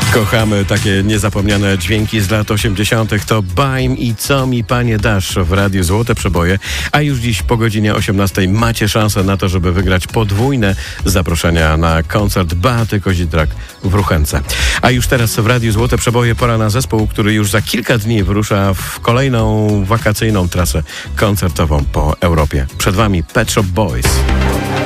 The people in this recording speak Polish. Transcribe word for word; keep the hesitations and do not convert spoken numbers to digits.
Kochamy takie niezapomniane dźwięki z lat osiemdziesiątych. To Bajm i Co mi panie dasz w Radiu Złote Przeboje. A już dziś po godzinie osiemnastej macie szansę na to, żeby wygrać podwójne zaproszenia na koncert Beaty Kozidrak w Ruchence. A już teraz w Radiu Złote Przeboje pora na zespół, który już za kilka dni wyrusza w kolejną wakacyjną trasę koncertową po Europie. Przed wami Pet Shop Boys.